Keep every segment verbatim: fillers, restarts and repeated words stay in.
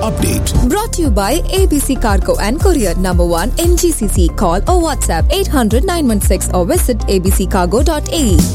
update. Brought to you by A B C Cargo and Courier, number one in G C C. Call or WhatsApp eight hundred nine one six or visit a b c cargo dot a e.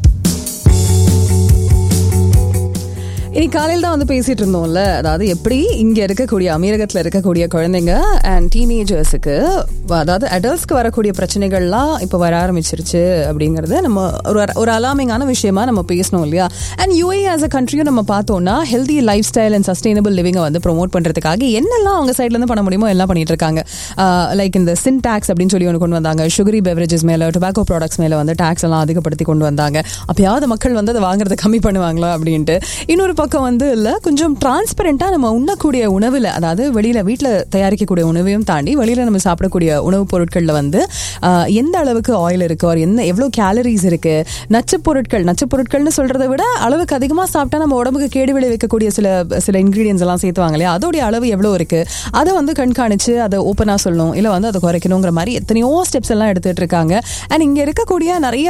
இனி காலையில் தான் வந்து பேசிட்டு இருந்தோம்ல, அதாவது எப்படி இங்கே இருக்கக்கூடிய அமீரகத்தில் இருக்கக்கூடிய குழந்தைங்க அண்ட் டீனேஜர்ஸுக்கு, அதாவது அடல்ட்ஸ்க்கு வரக்கூடிய பிரச்சனைகள்லாம் இப்போ வர ஆரம்பிச்சிருச்சு அப்படிங்கிறது நம்ம ஒரு ஒரு அலாமிங்கான விஷயமா நம்ம பேசணும் இல்லையா. அண்ட் யூஏ ஆஸ் அ கண்ட்ரியும் நம்ம பார்த்தோம்னா healthy life style and sustainable லிவிங்கை வந்து ப்ரொமோட் பண்ணுறதுக்காக என்னெல்லாம் அவங்க சைட்லேருந்து பண்ண முடியுமோ எல்லாம் பண்ணிட்டு இருக்காங்க. லைக் இந்த சின் டாக்ஸ் அப்படின்னு சொல்லி ஒன்று கொண்டு வந்தாங்க. சுகரி பெவரேஜஸ் மேலே, டொபாக்கோ ப்ராடக்ட்ஸ் மேலே வந்து டாக்ஸ் எல்லாம் அதிகப்படுத்தி கொண்டு வந்தாங்க. அப்பயாவது மக்கள் வந்து அதை வாங்குறதை கம்மி பண்ணுவாங்களா அப்படின்ட்டு. இன்னொரு பக்கம் வந்து இல்லை, கொஞ்சம் டிரான்ஸ்பரண்டா நம்ம உண்ணக்கூடிய உணவில், அதாவது வெளியில வீட்டில் தயாரிக்கக்கூடிய உணவையும் தாண்டி வெளியில நம்ம சாப்பிடக்கூடிய உணவுப் பொருட்களில் வந்து எந்த அளவுக்கு ஆயில் இருக்கு, ஒரு என்ன எவ்வளோ கேலரிஸ் இருக்கு, நச்சு பொருட்கள் நச்சு பொருட்கள்னு சொல்றதை விட அளவுக்கு அதிகமாக சாப்பிட்டா நம்ம உடம்புக்கு கேடு விளைவிக்கக்கூடிய சில சில இன்கிரீடியன்ஸ் எல்லாம் சேர்த்துவாங்க இல்லையா, அதோடைய அளவு எவ்வளோ இருக்கு அதை வந்து கண்காணிச்சு அதை ஓப்பனாக சொல்லணும், இல்லை வந்து அதை குறைக்கணுங்கிற மாதிரி எத்தனையோ ஸ்டெப்ஸ் எல்லாம் எடுத்துட்டு இருக்காங்க. அண்ட் இங்கே இருக்கக்கூடிய நிறைய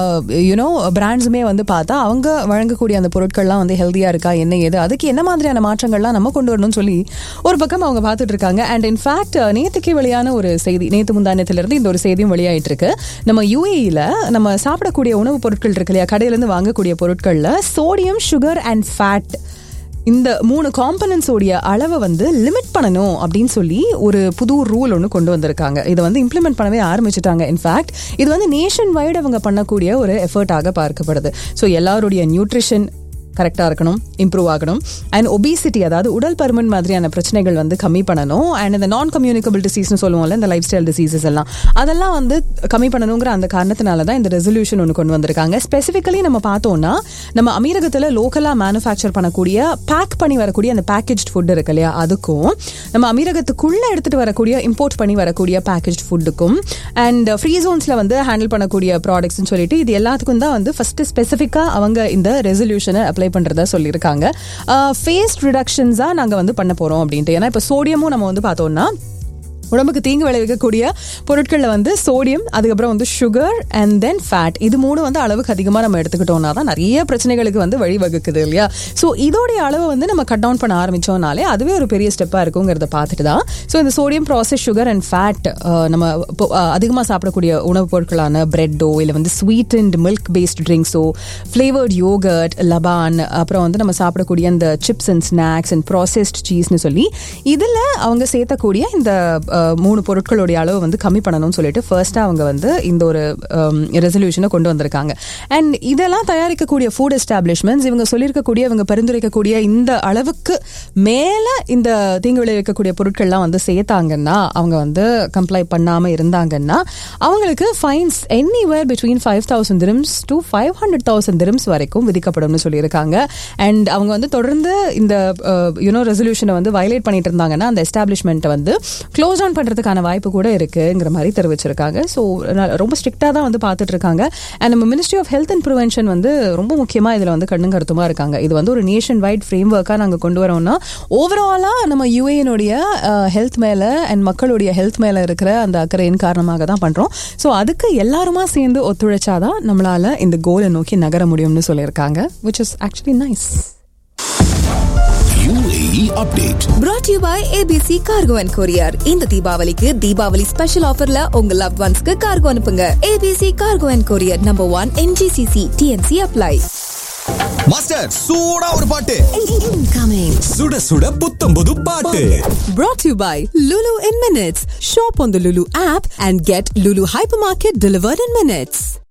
யூனோ பிராண்ட்ஸுமே வந்து பார்த்தா அவங்க வழங்கக்கூடிய அந்த பொருட்கள்லாம் வந்து ஹெல்தியா இருக்கா, என்ன ஏது, அதுக்கு என்ன மாதிரியான மாற்றங்கள்லாம் நம்ம கொண்டு வரணும்னு சொல்லி ஒரு பக்கம் அவங்க பார்த்துட்டு இருக்காங்க. அண்ட் இன்ஃபேக்ட் நேற்றுக்கு வெளியான ஒரு செய்தி, நேற்று முந்தானத்திலிருந்து இந்த ஒரு செய்தியும் வெளியாயிட்டு இருக்கு. நம்ம யூஏஇல நம்ம சாப்பிடக்கூடிய உணவுப் பொருட்கள் இருக்கு இல்லையா, கடையிலேருந்து வாங்கக்கூடிய பொருட்கள்ல சோடியம், சுகர் அண்ட் ஃபேட், இந்த மூணு காம்பனன்ட்ஸ் உடைய அளவை வந்து லிமிட் பண்ணணும் அப்படின்னு சொல்லி ஒரு புது ரூல் ஒன்று கொண்டு வந்திருக்காங்க. இதை வந்து இம்ப்ளிமெண்ட் பண்ணவே ஆரம்பிச்சுட்டாங்க. இன்ஃபேக்ட் இது வந்து நேஷன் வைடு அவங்க பண்ணக்கூடிய ஒரு எஃபர்ட்டாக பார்க்கப்படுது. ஸோ எல்லாருடைய நியூட்ரிஷன் கரெக்டாக இருக்கணும், இம்ப்ரூவ் ஆகணும். அண்ட் ஒபிசிட்டி, அதாவது உடல் பருமன் மாதிரியான பிரச்சனைகள் வந்து கம்மி பண்ணணும். அண்ட் இந்த நான் கம்யூனிகபிள் டிசீஸ்னு சொல்லுவோம்ல, இந்த லைஃப் ஸ்டைல் டிசீசஸ் எல்லாம், அதெல்லாம் வந்து கம்மி பண்ணணுங்கிற அந்த காரணத்தினால தான் இந்த ரெசல்யூஷன் ஒன்று கொண்டு வந்திருக்காங்க. ஸ்பெசிஃபிக்கலி நம்ம பார்த்தோம்னா நம்ம அமீரகத்தில் லோக்கலாக மேனுஃபேக்சர் பண்ணக்கூடிய பேக் பண்ணி வரக்கூடிய அந்த பேக்கேஜ் ஃபுட் இருக்கு இல்லையா, அதுக்கும் நம்ம அமீரகத்துக்குள்ளே எடுத்துகிட்டு வரக்கூடிய இம்போர்ட் பண்ணி வரக்கூடிய பேக்கேஜ் ஃபுட்டுக்கும் அண்ட் ஃப்ரீ ஜோன்ஸில் வந்து ஹேண்டில் பண்ணக்கூடிய ப்ராடக்ட்ஸ்னு சொல்லிட்டு இது எல்லாத்துக்கும் தான் வந்து ஃபர்ஸ்ட் ஸ்பெசிஃபிக்காக அவங்க இந்த ரெசல்யூஷனை அப்ளை பண்றதா சொல்லியிருக்காங்க. ஃபேஸ் ரிடக்ஷன்ஸா நாங்க வந்து பண்ண போறோம் அப்படின்ட்டு. ஏன்னா இப்ப சோடியமும் நம்ம வந்து பார்த்தோம்னா உடம்புக்கு தீங்கு விளைவிக்கக்கூடிய பொருட்கள்ல வந்து சோடியம், அதுக்கப்புறம் வந்து சுகர் அண்ட் தென் ஃபேட், இது மூணு வந்து அளவுக்கு அதிகமாக நம்ம எடுத்துக்கிட்டோம்னா தான் நிறைய பிரச்சனைகளுக்கு வந்து வழிவகுக்குது இல்லையா. ஸோ இதோடைய அளவை வந்து நம்ம கட் டவுன் பண்ண ஆரம்பிச்சோம்னாலே அதுவே ஒரு பெரிய ஸ்டெப்பாக இருக்குங்கிறத பார்த்துட்டு தான் ஸோ இந்த sodium, process sugar and fat நம்ம அதிகமாக சாப்பிடக்கூடிய உணவுப் பொருட்களான பிரெட்டோ இல்லை வந்து sweet and milk paste ட்ரிங்க்ஸோ, flavoured yoghurt, Laban, அப்புறம் வந்து நம்ம சாப்பிடக்கூடிய இந்த chips and snacks and processed சீஸ்னு சொல்லி இதில் அவங்க சேர்த்தக்கூடிய இந்த மூணு பொருட்களுடைய அளவு வந்து கம்மி பண்ணணும்னு சொல்லிட்டு ஃபர்ஸ்டா அவங்க வந்து இந்த ஒரு ரெசல்யூஷனை கொண்டு வந்திருக்காங்க. அண்ட் இதெல்லாம் தயாரிக்கக்கூடிய ஃபுட் எஸ்டாப்ளிஷ்மெண்ட்ஸ் இவங்க சொல்லியிருக்கக்கூடிய, இவங்க பரிந்துரைக்கக்கூடிய இந்த அளவுக்கு மேல இந்த தீங்கு விளைவிக்கக்கூடிய பொருட்கள்லாம் வந்து சேர்த்தாங்கன்னா, அவங்க வந்து கம்ப்ளை பண்ணாம இருந்தாங்கன்னா அவங்களுக்கு fines anywhere between five thousand dirhams to five hundred thousand dirhams வரைக்கும் விதிக்கப்படும் சொல்லியிருக்காங்க. அண்ட் அவங்க வந்து தொடர்ந்து இந்த யூனோ ரெசல்யூஷனை வந்து வயலேட் பண்ணிட்டு இருந்தாங்கன்னா அந்த எஸ்டாப்ளிஷ்மெண்ட்டை வந்து க்ளோஸ் டவுன் பண்றதுக்கான வாய்ப்பு கூட இருக்குங்கிற மாதிரி தெரிவிச்சிருக்காங்க. ஸோ ரொம்ப ஸ்ட்ரிக்டா தான் வந்து பார்த்துட்டு இருக்காங்க. அண்ட் நம்ம ministry of health and prevention வந்து ரொம்ப முக்கியமா இதுல வந்து கண்ணும் கருத்துமா இருக்காங்க. இது வந்து ஒரு நேஷன் வைட் ஃப்ரேம் ஒர்க்கா நாங்க கொண்டு வரோம்னா ஓவராலா நம்ம யூஏனுடைய ஹெல்த் மேல அண்ட் மக்களுடைய ஹெல்த் மேல இருக்கிற அந்த அக்கறையின் காரணமாக தான் பண்றோம். ஸோ அதுக்கு எல்லாருமா சேர்ந்து ஒத்துழைச்சாதான் நம்மளால இந்த கோலை நோக்கி நகர முடியும்னு சொல்லியிருக்காங்க. which is actually nice. U A E update. Brought to you by A B C Cargo and Courier. இந்த தீபாவளிக்கு தீபாவளி ஸ்பெஷல் ஆஃபர்ல உங்க லவ் ஒன்ஸ்க்கு கார்கோ அனுப்புங்க. A B C Cargo and Courier, number one in G C C. T N C apply. Master சூடா ஒரு பாட்டு Incoming. சுட சுட புத்தம் புது பாட்டு. Brought to you by Lulu in Minutes. Shop on the Lulu app and get Lulu Hypermarket delivered in minutes.